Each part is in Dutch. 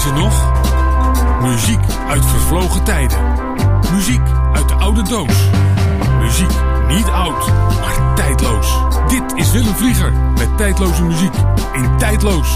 Ze nog? Muziek uit vervlogen tijden. Muziek uit de oude doos. Muziek niet oud, maar tijdloos. Dit is Willem Vlieger met tijdloze muziek in Tijdloos.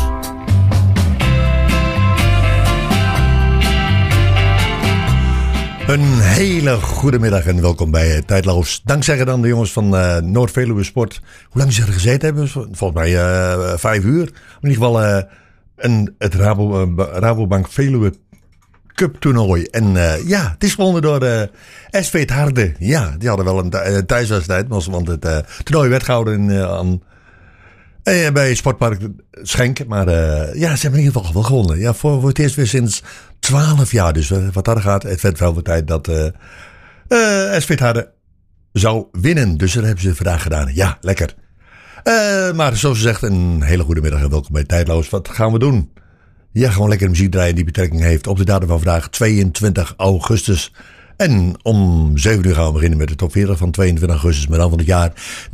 Een hele goede middag en welkom bij Tijdloos. Dankzij dan de jongens van Noord-Veluwe Sport. Hoe lang ze er gezeten hebben? Volgens mij 5 uur. In ieder geval het Rabobank Veluwe Cup toernooi. En het is gewonnen door SV Het Harde. Ja, die hadden wel een thuiswedstrijd. Want het toernooi werd gehouden bij Sportpark Schenk. Maar ze hebben in ieder geval wel gewonnen. Ja, voor het eerst weer sinds 12 jaar. Dus wat daar gaat, het werd wel weer tijd dat SV Het Harde zou winnen. Dus dat hebben ze vandaag gedaan. Ja, lekker. Maar zoals gezegd, een hele goede middag en welkom bij Tijdloos. Wat gaan we doen? Ja, gewoon lekker muziek draaien die betrekking heeft op de datum van vandaag, 22 augustus. En om 7 uur gaan we beginnen met de top 40 van 22 augustus, met dan van het jaar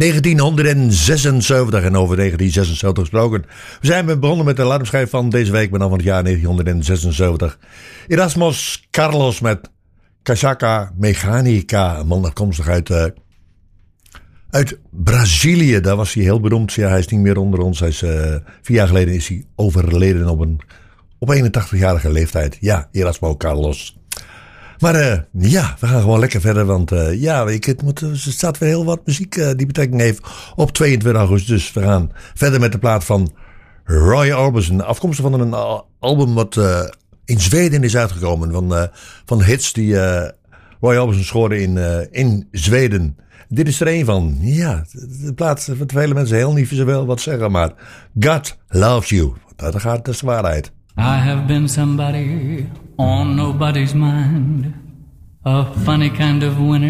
1976. En over 1976 gesproken. We zijn begonnen met de alarmschijf van deze week, met dan van het jaar 1976. Erasmus Carlos met Casaca Mechanica, een man afkomstig uit Brazilië. Daar was hij heel beroemd. Ja, hij is niet meer onder ons. 4 jaar geleden is hij overleden op 81-jarige leeftijd. Ja, Erasmus Carlos. Maar we gaan gewoon lekker verder. Want er staat weer heel wat muziek die betrekking heeft op 22 augustus. Dus we gaan verder met de plaat van Roy Orbison. Afkomstig van een album wat in Zweden is uitgekomen. Van hits die Roy Orbison scoorde in Zweden. Dit is er een van. Ja, de plaat voor vele mensen heel niet zoveel wat zeggen. Maar God loves you. Dat is de waarheid. I have been somebody on nobody's mind, a funny kind of winner.